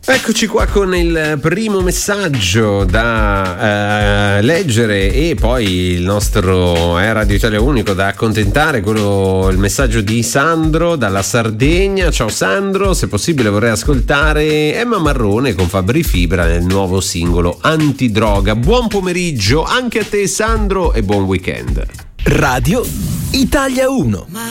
Eccoci qua con il primo messaggio da leggere e poi il nostro Radio Italia Unico da accontentare, il messaggio di Sandro dalla Sardegna. Ciao Sandro, se possibile vorrei ascoltare Emma Marrone con Fabri Fibra nel nuovo singolo Antidroga. Buon pomeriggio anche a te Sandro e buon weekend. Radio Italia 1.